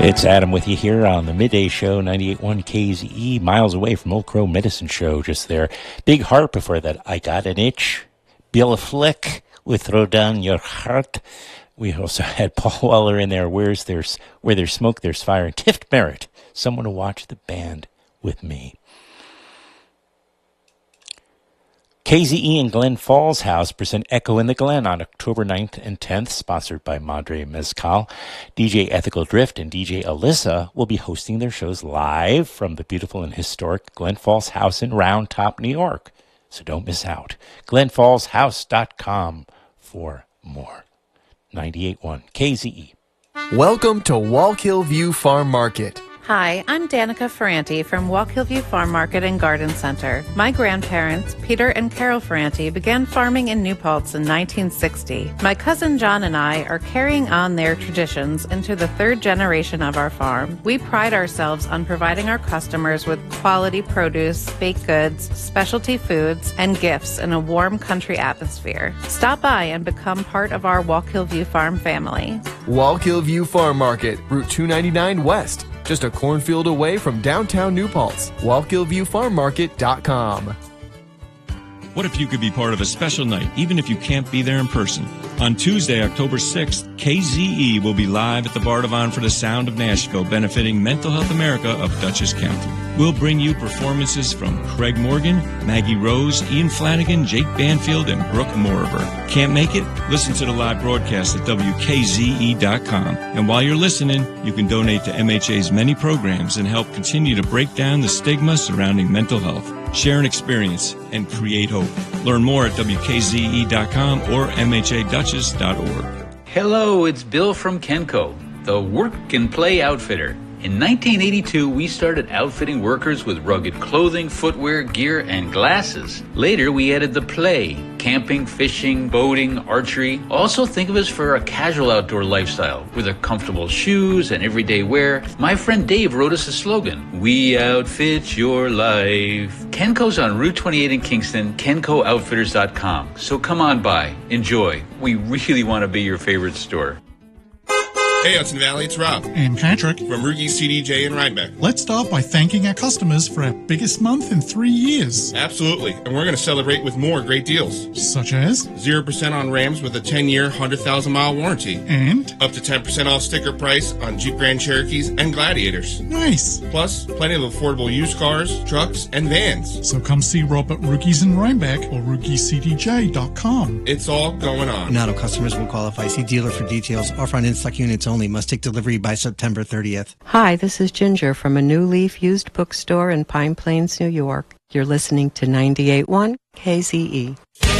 It's Adam with you here on the Midday Show, 98.1 KZE, miles away from Old Crow Medicine Show, just there. Big Heart before that, I Got an Itch. Bill Flick with Throw Down Your Heart. We also had Paul Weller in there, Where there's Smoke, There's Fire. And Tift Merritt, Someone to Watch the Band with Me. KZE and Glen Falls House present Echo in the Glen on October 9th and 10th, sponsored by Madre Mezcal. DJ Ethical Drift and DJ Alyssa will be hosting their shows live from the beautiful and historic Glen Falls House in Round Top, New York. So don't miss out. GlenFallsHouse.com for more. 98.1 KZE. Welcome to Wallkill View Farm Market. Hi, I'm Danica Ferranti from Wallkill View Farm Market and Garden Center. My grandparents, Peter and Carol Ferranti, began farming in New Paltz in 1960. My cousin John and I are carrying on their traditions into the third generation of our farm. We pride ourselves on providing our customers with quality produce, baked goods, specialty foods, and gifts in a warm country atmosphere. Stop by and become part of our Wallkill View Farm family. Wallkill View Farm Market, Route 299 West. Just a cornfield away from downtown New Paltz. WallkillViewFarmMarket.com. What if you could be part of a special night, even if you can't be there in person? On Tuesday, October 6th, KZE will be live at the Bardavon for the Sound of Nashville, benefiting Mental Health America of Dutchess County. We'll bring you performances from Craig Morgan, Maggie Rose, Ian Flanagan, Jake Banfield, and Brooke Moriver. Can't make it? Listen to the live broadcast at WKZE.com. And while you're listening, you can donate to MHA's many programs and help continue to break down the stigma surrounding mental health. Share an experience and create hope. Learn more at WKZE.com or MHADutchess.org. Hello, it's Bill from Kenco, the Work and Play Outfitter. In 1982, we started outfitting workers with rugged clothing, footwear, gear, and glasses. Later, we added the play, camping, fishing, boating, archery. Also think of us for a casual outdoor lifestyle with a comfortable shoes and everyday wear. My friend Dave wrote us a slogan, "We outfit your life." Kenco's on Route 28 in Kingston, KencoOutfitters.com. So come on by, enjoy. We really want to be your favorite store. Hey, Hudson Valley, it's Rob. And Patrick. From Rugi CDJ in Rhinebeck. Let's start by thanking our customers for our biggest month in 3 years. Absolutely. And we're going to celebrate with more great deals. Such as? 0% on Rams with a 10-year, 100,000-mile warranty. And? Up to 10% off sticker price on Jeep Grand Cherokees and Gladiators. Nice. Plus, plenty of affordable used cars, trucks, and vans. So come see Rob at Rugi's in Rhinebeck or RugiCDJ.com. It's all going on. Not all customers will qualify. See dealer for details. Offer on in-stock units only. Must take delivery by September 30th. Hi, this is Ginger from a New Leaf used bookstore in Pine Plains, New York. You're listening to 98.1 KZE.